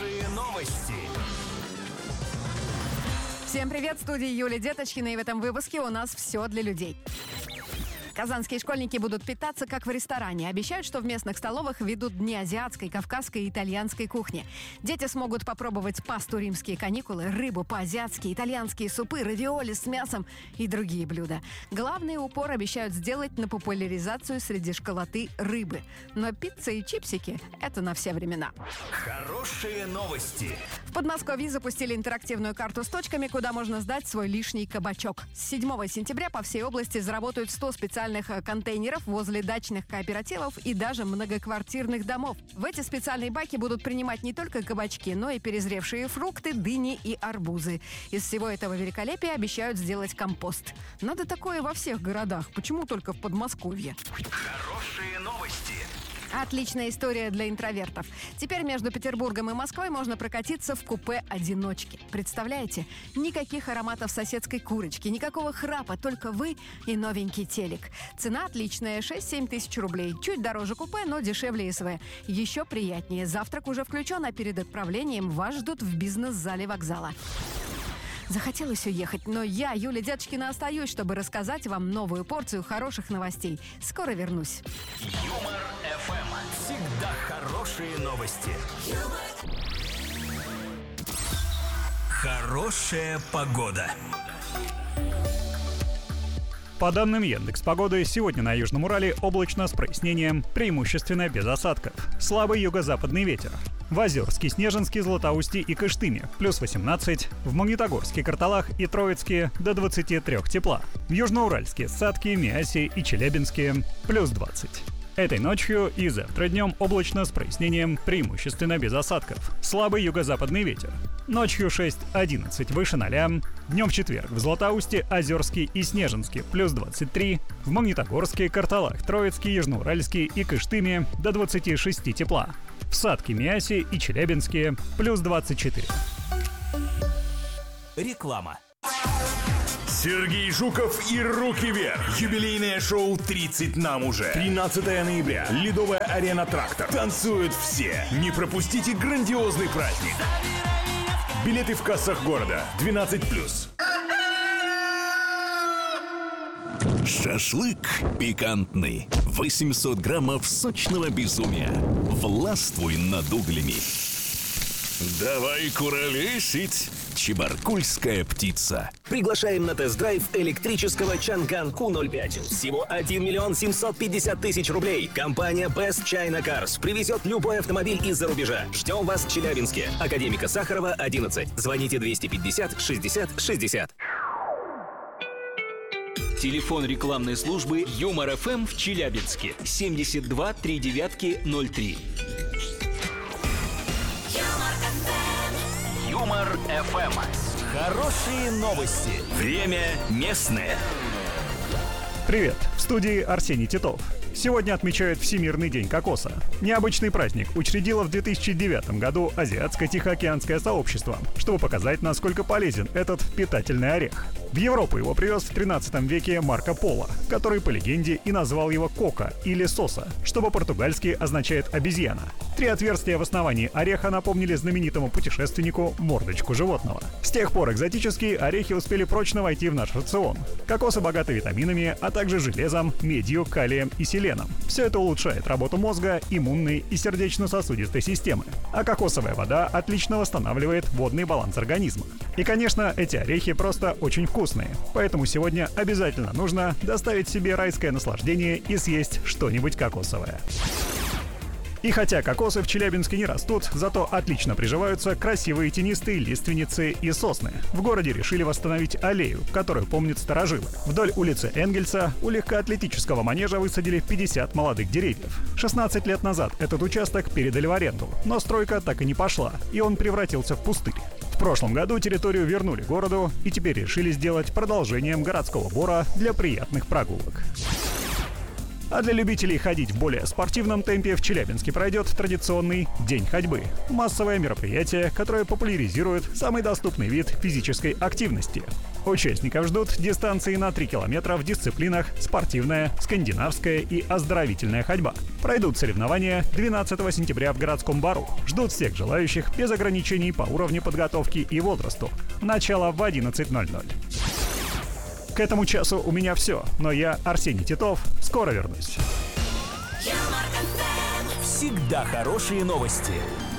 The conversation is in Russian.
Хорошие новости. Всем привет, в студии Юлия Деточкина, и в этом выпуске у нас все для людей. Казанские школьники будут питаться как в ресторане. Обещают, что в местных столовых ведут дни азиатской, кавказской и итальянской кухни. Дети смогут попробовать пасту римские каникулы, рыбу по-азиатски, итальянские супы, равиоли с мясом и другие блюда. Главный упор обещают сделать на популяризацию среди школоты рыбы. Но пицца и чипсики – это на все времена. Хорошие новости. В Подмосковье запустили интерактивную карту с точками, куда можно сдать свой лишний кабачок. С 7 сентября по всей области заработают 100 специальных контейнеров возле дачных кооперативов и даже многоквартирных домов. В эти специальные баки будут принимать не только кабачки, но и перезревшие фрукты, дыни и арбузы. Из всего этого великолепия обещают сделать компост. Надо такое во всех городах. Почему только в Подмосковье? Хорошие новости. Отличная история для интровертов. Теперь между Петербургом и Москвой можно прокатиться в купе одиночки. Представляете? Никаких ароматов соседской курочки, никакого храпа, только вы и новенький телек. Цена отличная – 6-7 тысяч рублей. Чуть дороже купе, но дешевле СВ. Еще приятнее. Завтрак уже включен, а перед отправлением вас ждут в бизнес-зале вокзала. Захотелось уехать, но я, Юлия Деточкина, остаюсь, чтобы рассказать вам новую порцию хороших новостей. Скоро вернусь. Юмор ФМ. Всегда хорошие новости. Хорошая погода. По данным Яндекс.Погоды, сегодня на Южном Урале облачно с прояснением, преимущественно без осадков. Слабый юго-западный ветер. В Озерске, Снежинске, Златоусте и Кыштыме – плюс 18, в Магнитогорске, Карталах и Троицке – до 23 тепла. В Южноуральске, Сатке, Миасе и Челябинске – плюс 20. Этой ночью и завтра днем облачно с прояснением, преимущественно без осадков. Слабый юго-западный ветер. Ночью 6-11 выше 0. Днем в четверг в Златоусте, Озерске и Снежинске плюс 23. В Магнитогорске, Карталах, Троицке, Южноуральске и Кыштыме до 26 тепла. В Сатке, Миасе и Челябинске плюс 24. Реклама. Сергей Жуков и «Руки вверх». Юбилейное шоу «30 нам уже». 13 ноября. Ледовая арена «Трактор». Танцуют все. Не пропустите грандиозный праздник. Билеты в кассах города. 12+. Шашлык пикантный. 800 граммов сочного безумия. Властвуй над углями. Давай куролесить. Чебаркульская птица. Приглашаем на тест-драйв электрического Чанган Q05. Всего 1 миллион 750 тысяч рублей. Компания Best China Cars привезет любой автомобиль из-за рубежа. Ждем вас в Челябинске. Академика Сахарова, 11. Звоните 250 60 60. Телефон рекламной службы Юмор ФМ в Челябинске. 72 39 03. Юмор ФМ. Хорошие новости. Время местное. Привет! В студии Арсений Титов. Сегодня отмечают Всемирный день кокоса. Необычный праздник учредило в 2009 году Азиатско-Тихоокеанское сообщество, чтобы показать, насколько полезен этот питательный орех. В Европу его привез в 13 веке Марко Поло, который, по легенде, и назвал его кока или соса, что по-португальски означает «обезьяна». 3 отверстия в основании ореха напомнили знаменитому путешественнику мордочку животного. С тех пор экзотические орехи успели прочно войти в наш рацион. Кокосы богаты витаминами, а также железом, медью, калием и селеном. Все это улучшает работу мозга, иммунной и сердечно-сосудистой системы. А кокосовая вода отлично восстанавливает водный баланс организма. И, конечно, эти орехи просто очень вкусные. Поэтому сегодня обязательно нужно доставить себе райское наслаждение и съесть что-нибудь кокосовое. И хотя кокосы в Челябинске не растут, зато отлично приживаются красивые тенистые лиственницы и сосны. В городе решили восстановить аллею, которую помнят старожилы. Вдоль улицы Энгельса у легкоатлетического манежа высадили 50 молодых деревьев. 16 лет назад этот участок передали в аренду, но стройка так и не пошла, и он превратился в пустырь. В прошлом году территорию вернули городу и теперь решили сделать продолжением городского бора для приятных прогулок. А для любителей ходить в более спортивном темпе в Челябинске пройдет традиционный День ходьбы. Массовое мероприятие, которое популяризирует самый доступный вид физической активности. Участников ждут дистанции на 3 километра в дисциплинах спортивная, скандинавская и оздоровительная ходьба. Пройдут соревнования 12 сентября в городском бару. Ждут всех желающих без ограничений по уровню подготовки и возрасту. Начало в 11:00. К этому часу у меня все, но я, Арсений Титов, скоро вернусь. Всегда хорошие новости.